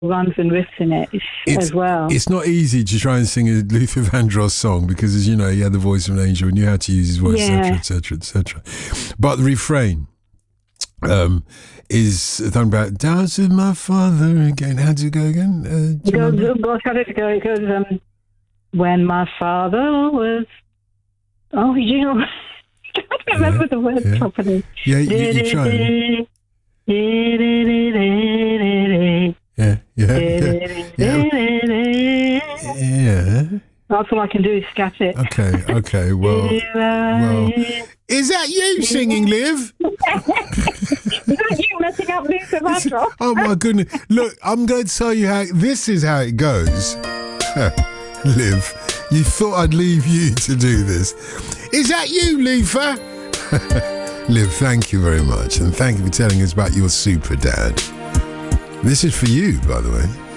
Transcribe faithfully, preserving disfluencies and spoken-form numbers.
runs and riffs in it it's, as well. It's not easy to try and sing a Luther Vandross song because, as you know, he had the voice of an angel and knew how to use his voice, Yeah. et cetera, et cetera, et cetera. But the refrain um, is talking about dance with my father again. How does it go again? Uh, It goes, oh gosh, how did it go? It goes, um, when my father was, oh, you know, I can't remember yeah, the words yeah. properly. Yeah, you, you try. Yeah, yeah, yeah. yeah. yeah. That's all I can do is scat it. Okay, okay, well, well. Is that you singing, Liv? Is that you messing up Luther Vandross? Oh my goodness. Look, I'm going to tell you how, this is how it goes. Liv, you thought I'd leave you to do this. Is that you, Luther? Liv, thank you very much. And thank you for telling us about your super dad. This is for you, by the way.